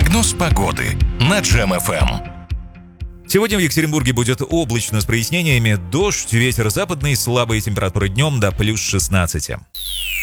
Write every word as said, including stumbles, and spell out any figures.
Прогноз погоды на Джем эф эм. Сегодня в Екатеринбурге будет облачно с прояснениями, дождь, ветер западный, слабые температуры днем до плюс шестнадцати.